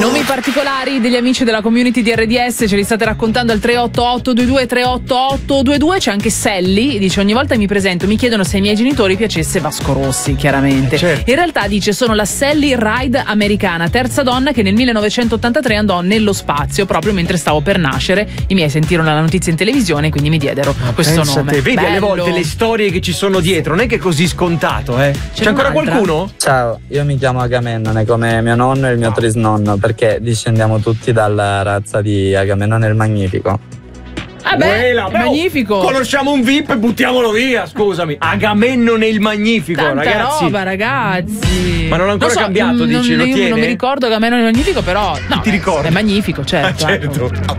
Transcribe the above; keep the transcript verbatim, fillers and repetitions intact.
Nomi particolari degli amici della community di R D S ce li state raccontando al tre otto otto due due tre otto otto due due. C'è anche Sally, dice: ogni volta mi presento mi chiedono se ai miei genitori piacesse Vasco Rossi, chiaramente. Eh certo. In realtà dice: sono la Sally Ride americana, terza donna che nel millenovecentottantatré andò nello spazio proprio mentre stavo per nascere. I miei sentirono la notizia in televisione, quindi mi diedero Ma questo pensa nome. te, vedi Bello. alle volte le storie che ci sono dietro, non è che è così scontato, eh. C'è, C'è ancora un'altra? qualcuno? Ciao, io mi chiamo Agamennone come mio nonno e il mio trisnonno, perché discendiamo tutti dalla razza di Agamennone il Magnifico. Ah beh, Quella, beh, magnifico. oh, conosciamo un V I P e buttiamolo via, scusami. Agamennone il Magnifico, Tanta ragazzi. roba, ragazzi. Ma non è ancora so, cambiato, mm, dici, non, lo io tiene? non mi ricordo Agamennone il Magnifico, però no, ti ricordi? è magnifico, certo. Ah, certo.